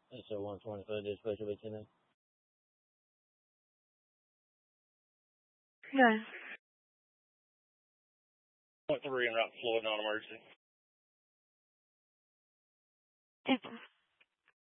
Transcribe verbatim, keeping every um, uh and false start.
S O one twenty-five, dispatch of eighteen nine. Yeah. Point three en route to Floyd, non-emergency. April.